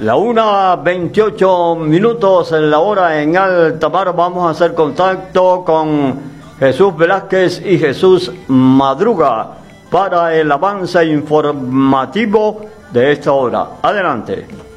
La 1:28 en la hora en alta mar. Vamos a hacer contacto con Jesús Velázquez y Jesús Madruga para el avance informativo de esta hora. Adelante.